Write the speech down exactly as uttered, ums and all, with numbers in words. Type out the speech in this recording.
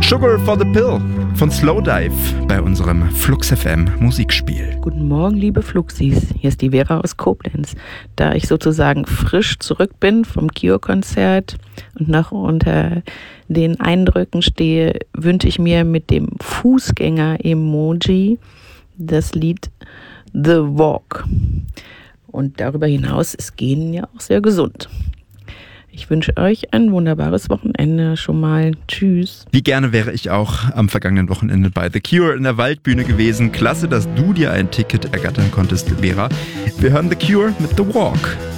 Sugar for the Pill von Slowdive bei unserem Flux F M Musikspiel. Guten Morgen, liebe Fluxis. Hier ist die Vera aus Koblenz. Da ich sozusagen frisch zurück bin vom Cure-Konzert und noch unter den Eindrücken stehe, wünsche ich mir mit dem Fußgänger-Emoji das Lied The Walk. Und darüber hinaus ist Gehen ja auch sehr gesund. Ich wünsche euch ein wunderbares Wochenende schon mal. Tschüss. Wie gerne wäre ich auch am vergangenen Wochenende bei The Cure in der Waldbühne gewesen. Klasse, dass du dir ein Ticket ergattern konntest, Vera. Wir hören The Cure mit The Walk.